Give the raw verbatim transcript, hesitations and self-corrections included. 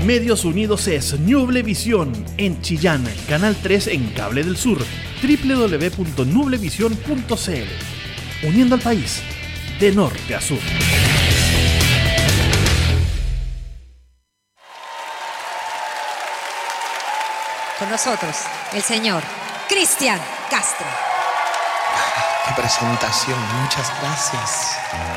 Medios Unidos es Nublevisión en Chillán, Canal tres en Cable del Sur, doble u doble u doble u punto nublevisión punto c l. Uniendo al país de norte a sur. Con nosotros, el señor Cristian Castro. ¡Qué presentación! Muchas gracias.